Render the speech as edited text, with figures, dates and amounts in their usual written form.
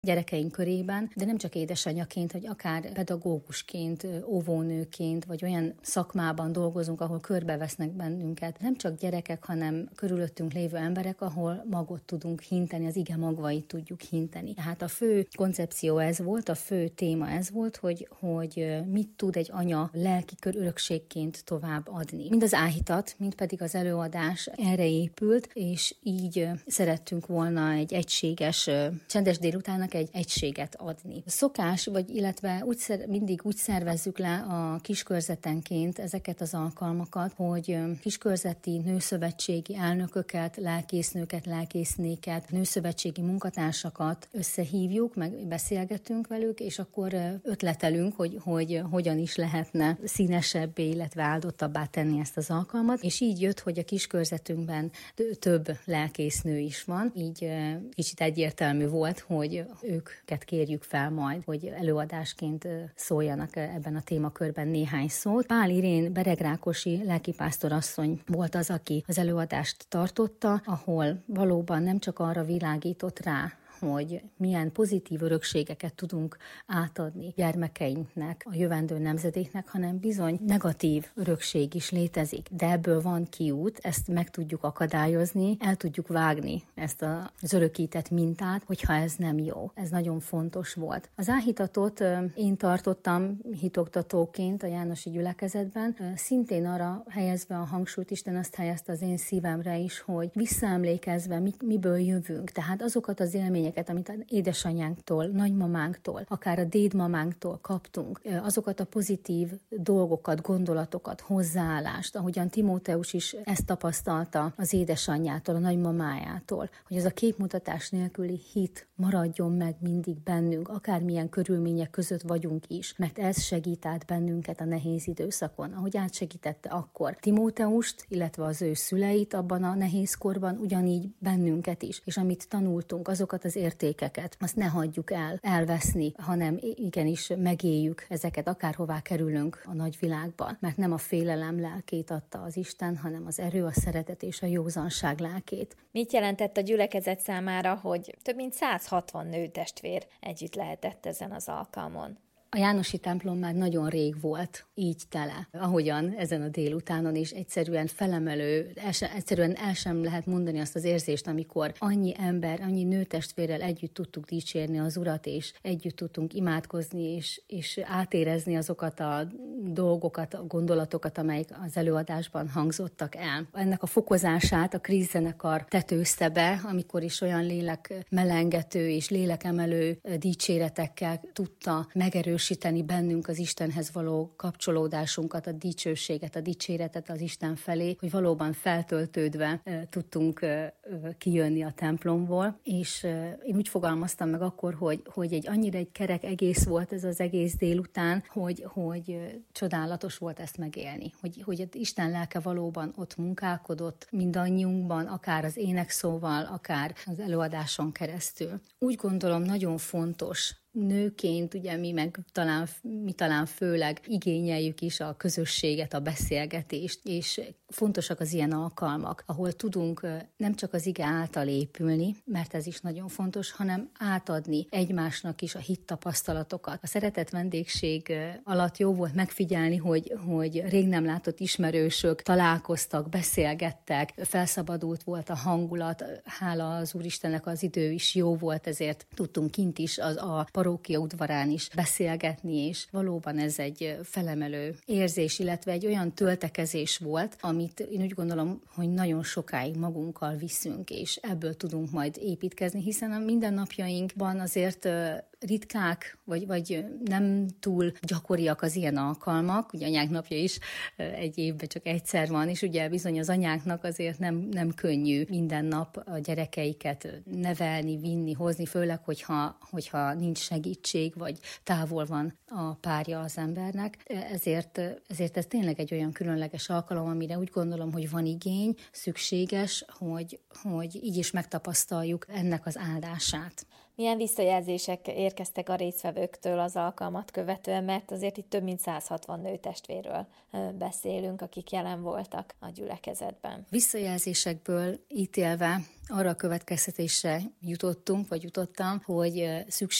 gyerekeink körében, de nem csak édesanyaként, hogy akár pedagógusként, óvónőként, vagy olyan szakmában dolgozunk, ahol körbevesznek bennünket. Nem csak gyerekek, hanem körülöttünk lévő emberek, ahol magot tudunk hinteni, az ige magvait tudjuk hinteni. Tehát a fő koncepció ez volt, a fő téma ez volt, hogy mit tud egy anya lelki örökségként tovább adni. Mind az áhítat, mind pedig az előadás erre épült, és így szerettünk volna egy egységes, csendes délutánnak egy egységet adni. Szokás, illetve mindig úgy szervezzük le a kiskörzetenként ezeket az alkalmakat, hogy kiskörzeti nőszövetségi elnököket, lelkésznőket, lelkésznéket, nőszövetségi munkatársakat összehívjuk, meg beszélgetünk velük, és akkor ötletelünk, hogy hogyan is lehetne színesebbé, illetve áldottabbá tenni ezt az alkalmat, és így jött, hogy a kiskörzetünkben több lelkésznő is van, így kicsit egyértelmű volt, hogy őket kérjük fel majd, hogy előadásként szóljanak ebben a témakörben néhány szót. Pál Irén beregrákosi lelkipásztorasszony volt az, aki az előadást tartotta, ahol valóban nem csak arra világított rá, hogy milyen pozitív örökségeket tudunk átadni gyermekeinknek, a jövendő nemzedéknek, hanem bizony negatív örökség is létezik. De ebből van kiút, ezt meg tudjuk akadályozni, el tudjuk vágni ezt az örökített mintát, hogyha ez nem jó. Ez nagyon fontos volt. Az áhítatot én tartottam hitoktatóként a Jánosi gyülekezetben, szintén arra helyezve a hangsúlyt, Isten azt helyezte az én szívemre is, hogy visszaemlékezve miből jövünk, tehát azokat az élményeket, amit édesanyánktól, nagymamánktól, akár a dédmamánktól kaptunk, azokat a pozitív dolgokat, gondolatokat, hozzáállást, ahogyan Timóteus is ezt tapasztalta az édesanyjától, a nagymamájától, hogy ez a képmutatás nélküli hit maradjon meg mindig bennünk, akármilyen körülmények között vagyunk is, mert ez segít át bennünket a nehéz időszakon, ahogy átsegítette akkor Timóteust, illetve az ő szüleit abban a nehéz korban, ugyanígy bennünket is, és amit tanultunk, azokat az értékeket, azt ne hagyjuk elveszni, hanem igenis megéljük ezeket, akárhová kerülünk a nagyvilágban, mert nem a félelem lelkét adta az Isten, hanem az erő, a szeretet és a józanság lelkét. Mit jelentett a gyülekezet számára, hogy több mint 160 nőtestvér együtt lehetett ezen az alkalmon? A Jánosi templom már nagyon rég volt így tele, ahogyan ezen a délutánon is egyszerűen felemelő, egyszerűen el sem lehet mondani azt az érzést, amikor annyi ember, annyi nőtestvérrel együtt tudtuk dicsérni az Urat, és együtt tudtunk imádkozni, és átérezni azokat a dolgokat, a gondolatokat, amelyek az előadásban hangzottak el. Ennek a fokozását a krízzenekar tetőzte be, amikor is olyan lélek melengető és lélekemelő dicséretekkel tudta megerősíteni bennünk az Istenhez való kapcsolódásunkat, a dicsőséget, a dicséretet az Isten felé, hogy valóban feltöltődve tudtunk kijönni a templomból, és én úgy fogalmaztam meg akkor, hogy annyira egy kerek egész volt ez az egész délután, hogy csodálatos volt ezt megélni, hogy Isten lelke valóban ott munkálkodott mindannyiunkban, akár az énekszóval, akár az előadáson keresztül. Úgy gondolom, nagyon fontos nőként, ugye mi talán főleg igényeljük is a közösséget, a beszélgetést, és fontosak az ilyen alkalmak, ahol tudunk nem csak az ige által épülni, mert ez is nagyon fontos, hanem átadni egymásnak is a hittapasztalatokat. A szeretett vendégség alatt jó volt megfigyelni, hogy rég nem látott ismerősök találkoztak, beszélgettek, felszabadult volt a hangulat, hála az Úristennek az idő is jó volt, ezért tudtunk kint is a parókia udvarán is beszélgetni, és valóban ez egy felemelő érzés, illetve egy olyan töltekezés volt, amit én úgy gondolom, hogy nagyon sokáig magunkkal viszünk, és ebből tudunk majd építkezni, hiszen a mindennapjainkban azért ritkák, vagy nem túl gyakoriak az ilyen alkalmak. Ugye anyák napja is egy évben csak egyszer van, és ugye bizony az anyáknak azért nem könnyű minden nap a gyerekeiket nevelni, vinni, hozni, főleg, hogyha nincs segítség, vagy távol van a párja az embernek. Ezért ez tényleg egy olyan különleges alkalom, amire úgy gondolom, hogy van igény, szükséges, hogy így is megtapasztaljuk ennek az áldását. Milyen visszajelzések érkeztek a résztvevőktől az alkalmat követően, mert azért itt több mint 160 nőtestvérről beszélünk, akik jelen voltak a gyülekezetben. Visszajelzésekből ítélve arra a következtetésre jutottam, hogy szükség